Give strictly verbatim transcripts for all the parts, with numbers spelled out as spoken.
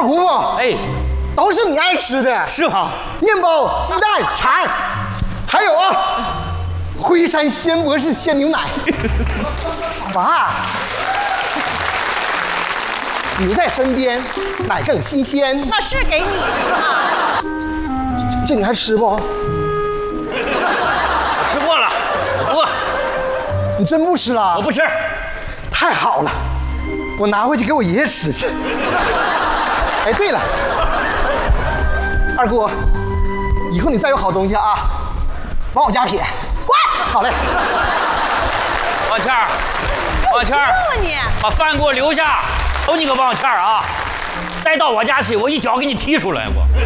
婆婆， 哎， 都是你爱吃的， 是吗？ 面包、鸡蛋、肠，还有啊，辉山鲜博士鲜牛奶。爸，留在身边，奶更新鲜。 那是给你的嘛。 这你还吃不？ 我吃过了，不饿。 你真不吃了？ 我不吃。 太好了，我拿回去给我爷爷吃去。哎，对了，二姑，以后你再有好东西啊，往我家撇。 滚！ 好嘞。 王倩儿，王倩儿， 你把饭给我留下，求你个王倩儿啊！再到我家去，我一脚给你踢出来！我。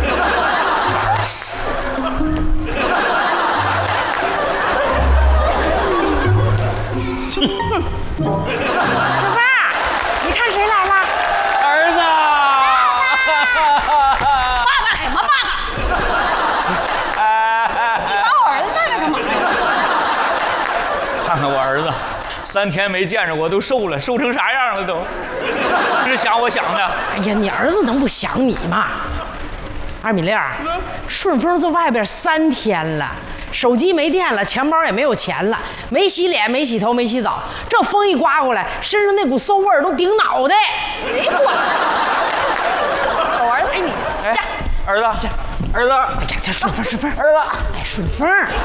老伴儿，你看谁来了？ 儿子！ 爸爸什么爸爸？你把我儿子带来干嘛呀？ 看看我儿子，三天没见着我都瘦了，瘦成啥样了都？是想我想的。 哎呀，你儿子能不想你吗？二米粒儿，顺丰在外边三天了。手机没电了，钱包也没有钱了，没洗脸，没洗头，没洗澡。这风一刮过来，身上那股馊味儿都顶脑袋。 没管。我儿子，哎你， 哎，儿子，儿子， 哎呀，这顺丰，顺丰， 儿子， 哎，顺丰，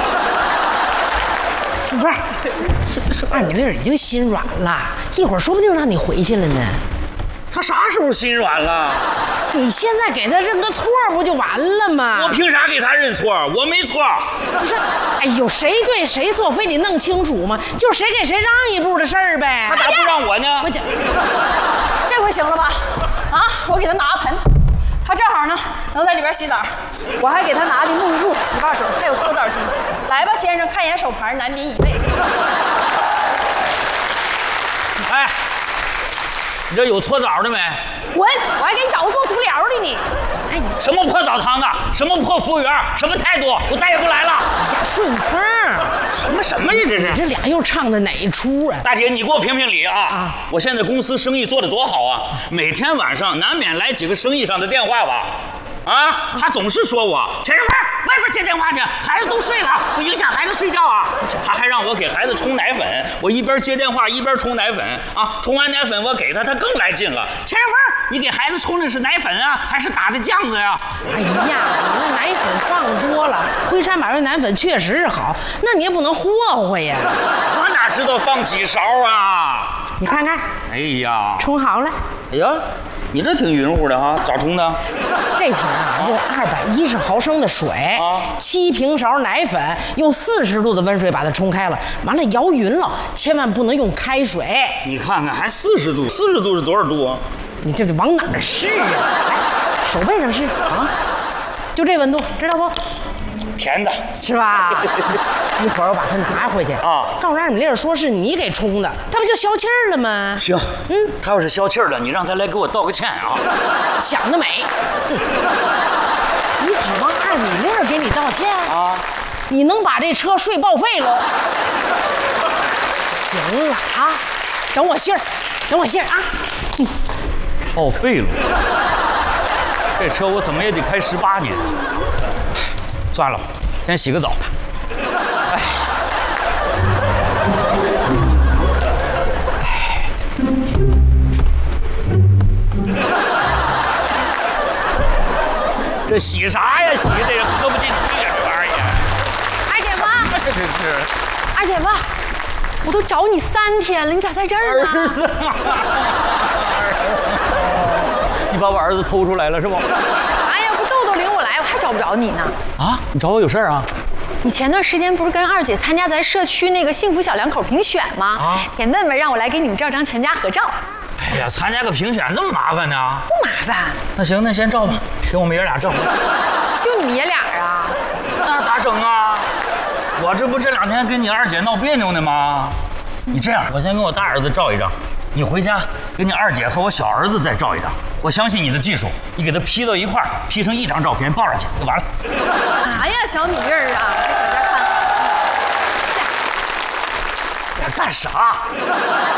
顺丰，二米粒儿已经心软了，一会儿说不定让你回去了呢。 他啥时候心软了？ 你现在给他认个错不就完了吗？ 我凭啥给他认错？我没错。 不是，哎呦，谁对谁错，非得弄清楚吗？就谁给谁让一步的事儿呗。 他咋不让我呢？ 我讲， 这回行了吧？啊，我给他拿个盆，他正好呢能在里边洗澡。我还给他拿的沐浴露、洗发水，还有搓澡巾。来吧，先生，看眼手牌，难免已备。 哎，你这有搓澡的没？ 滚！我还给你找个做足疗的呢。 哎，你什么破澡堂子，什么破服务员，什么态度，我再也不来了。 呀，顺丰， 什么什么呀，这是？ 这俩又唱的哪一出啊？ 大姐，你给我评评理啊！ 啊我现在公司生意做得多好啊，每天晚上难免来几个生意上的电话吧。啊，他总是说我钱小芬外边接电话去，孩子都睡了，不影响孩子睡觉啊。他还让我给孩子冲奶粉，我一边接电话一边冲奶粉啊，冲完奶粉我给他，他更来劲了。钱小芬，你给孩子冲的是奶粉啊，还是打的酱子呀？ 哎呀，你那奶粉放多了，辉山马瑞奶粉确实是好，那你也不能霍霍呀。 我哪知道放几勺啊？ 你看看， 哎呀， 冲好了， 哎呀，你这挺匀乎的哈，咋冲的？ 这瓶啊用二百一十毫升的水， 啊七平勺奶粉，用四十度的温水把它冲开了，完了摇匀了，千万不能用开水。 你看看，还四十度，四十度是多少度啊？ 你这是往哪儿试啊？来，手背上试啊，就这温度，知道不？ 甜的。 是吧？一会儿我把它拿回去啊告诉二米粒儿说是你给冲的，他不就消气儿了吗？ 行，嗯，他要是消气儿了，你让他来给我道个歉啊。 想得美！哼，你指望二米粒儿给你道歉啊？ 你能把这车税报废喽？行了啊，等我信儿，等我信儿啊！ 报废了，这车我怎么也得开十八年。算了，先洗个澡。哎，这洗啥呀？洗的也喝不进去呀，这玩意儿。 二姐夫， 这是二姐夫，我都找你三天了，你咋在这儿呢？ 儿子嘛，你把我儿子偷出来了是不？ 啥呀？不豆豆领我来，我还找不着你呢。 啊，你找我有事儿啊？ 你前段时间不是跟二姐参加咱社区那个幸福小两口评选吗？ 啊田问问让我来给你们照张全家合照。 哎呀，参加个评选这么麻烦呢？ 不麻烦， 那行，那先照吧，给我们爷俩照。 就你们爷俩啊？ 那咋整啊？我这不这两天跟你二姐闹别扭呢吗？你这样，我先跟我大儿子照一张，你回家给你二姐和我小儿子再照一张。我相信你的技术，你给他 P 到一块儿，P 成一张照片抱上去就完了。 啥呀，小米粒儿啊？在这看。 干啥？